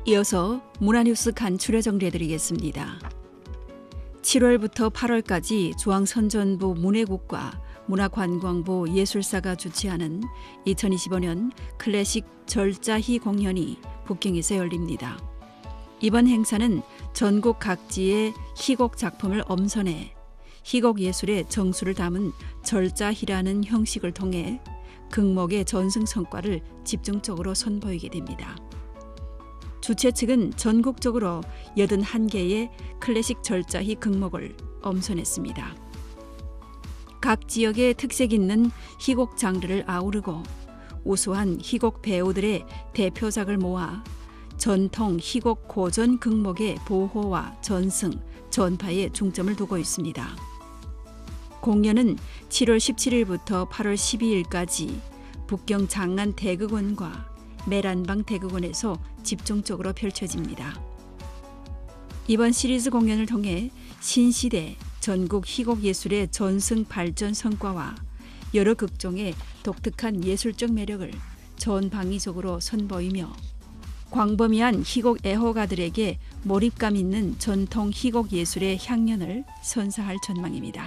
이어서 문화뉴스 간추려 정리해드리겠습니다. 7월부터 8월까지 중앙선전부 문해국과 문화관광부 예술사가 주최하는 2025년 클래식 절자희 공연이 북경에서 열립니다. 이번 행사는 전국 각지의 희곡 작품을 엄선해 희곡 예술의 정수를 담은 절자희라는 형식을 통해 극목의 전승 성과를 집중적으로 선보이게 됩니다. 주최 측은 전국적으로 81개의 클래식 절자희 극목을 엄선했습니다. 각 지역의 특색 있는 희곡 장르를 아우르고 우수한 희곡 배우들의 대표작을 모아 전통 희곡 고전 극목의 보호와 전승, 전파에 중점을 두고 있습니다. 공연은 7월 17일부터 8월 12일까지 북경 장안 대극원과 매란방 대극원에서 집중적으로 펼쳐집니다. 이번 시리즈 공연을 통해 신시대 전국 희곡 예술의 전승 발전 성과와 여러 극종의 독특한 예술적 매력을 전방위적으로 선보이며 광범위한 희곡 애호가들에게 몰입감 있는 전통 희곡 예술의 향연을 선사할 전망입니다.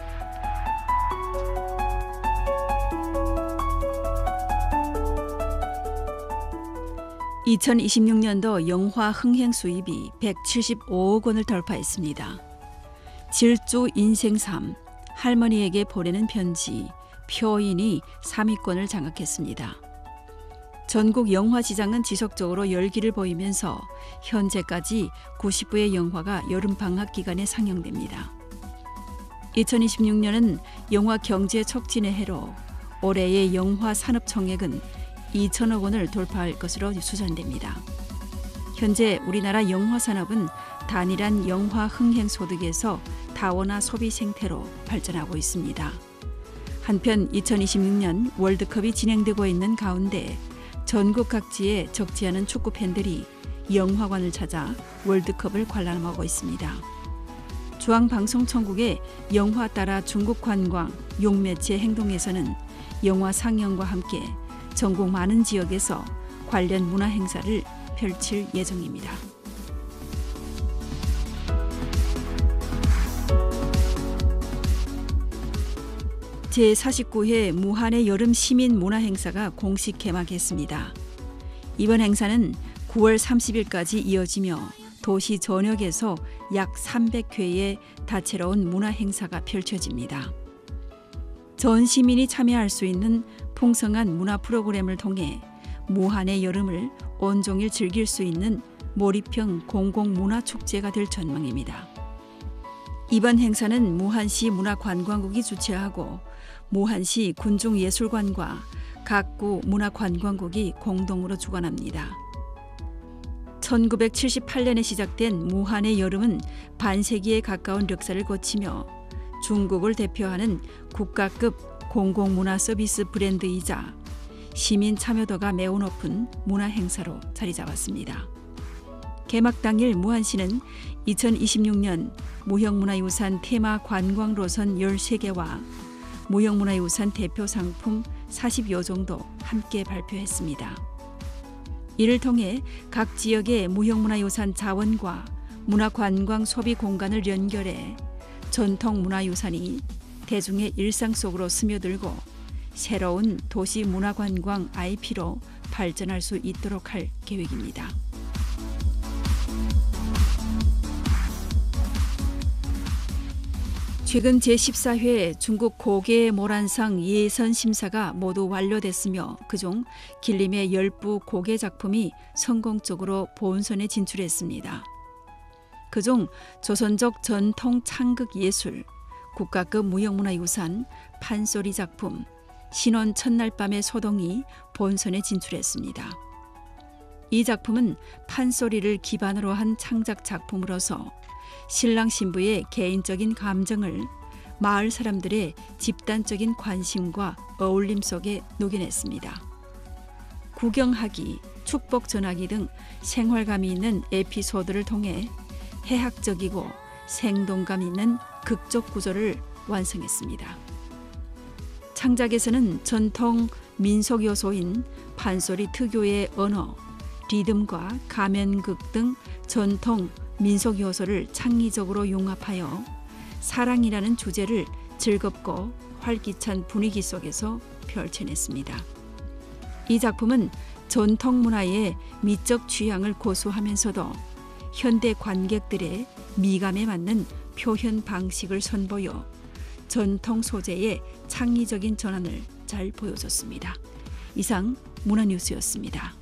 2026년도 영화 흥행 수입이 175억 원을 돌파했습니다. 질주 인생삼, 할머니에게 보내는 편지, 표인이 3위권을 장악했습니다. 전국 영화 시장은 지속적으로 열기를 보이면서 현재까지 90부의 영화가 여름방학 기간에 상영됩니다. 2026년은 영화 경제 촉진의 해로 올해의 영화 산업 총액은 2천억 원을 돌파할 것으로 추산됩니다. 현재 우리나라 영화 산업은 단일한 영화 흥행 소득에서 다원화 소비 생태로 발전하고 있습니다. 한편 2026년 월드컵이 진행되고 있는 가운데 전국 각지의 적지 않은 축구 팬들이 영화관을 찾아 월드컵을 관람하고 있습니다. 중앙방송총국의 영화 따라 중국 관광 용매체 행동에서는 영화 상영과 함께 전국 많은 지역에서 관련 문화 행사를 펼칠 예정입니다. 제49회 무한의 여름 시민 문화 행사가 공식 개막했습니다. 이번 행사는 9월 30일까지 이어지며 도시 전역에서 약 300회의 다채로운 문화 행사가 펼쳐집니다. 전 시민이 참여할 수 있는 풍성한 문화 프로그램을 통해 무한의 여름을 온종일 즐길 수 있는 몰입형 공공문화축제가 될 전망입니다. 이번 행사는 무한시 문화관광국이 주최하고 무한시 군중예술관과 각 구 문화관광국이 공동으로 주관합니다. 1978년에 시작된 무한의 여름은 반세기에 가까운 역사를 거치며 중국을 대표하는 국가급 공공문화 서비스 브랜드이자 시민 참여도가 매우 높은 문화 행사로 자리 잡았습니다. 개막 당일 무한시는 2026년 무형문화유산 테마 관광로선 13개와 무형문화유산 대표 상품 40여 종도 함께 발표했습니다. 이를 통해 각 지역의 무형문화유산 자원과 문화관광 소비 공간을 연결해 전통 문화유산이 대중의 일상 속으로 스며들고 새로운 도시 문화관광 IP로 발전할 수 있도록 할 계획입니다. 최근 제14회 중국 고개 모란상 예선 심사가 모두 완료됐으며 그중 길림의 10부 고개 작품이 성공적으로 본선에 진출했습니다. 그중 조선족 전통 창극 예술, 국가급 무형문화유산 판소리 작품 신혼 첫날 밤의 소동이 본선에 진출했습니다. 이 작품은 판소리를 기반으로 한 창작 작품으로서 신랑 신부의 개인적인 감정을 마을 사람들의 집단적인 관심과 어울림 속에 녹여냈습니다. 구경하기, 축복 전하기 등 생활감이 있는 에피소드를 통해 해학적이고 생동감 있는 극적 구조를 완성했습니다. 창작에서는 전통 민속 요소인 판소리 특유의 언어, 리듬과 가면극 등 전통 민속 요소를 창의적으로 융합하여 사랑이라는 주제를 즐겁고 활기찬 분위기 속에서 펼쳐냈습니다. 이 작품은 전통 문화의 미적 취향을 고수하면서도 현대 관객들의 미감에 맞는 표현 방식을 선보여 전통 소재의 창의적인 전환을 잘 보여줬습니다. 이상 문화뉴스였습니다.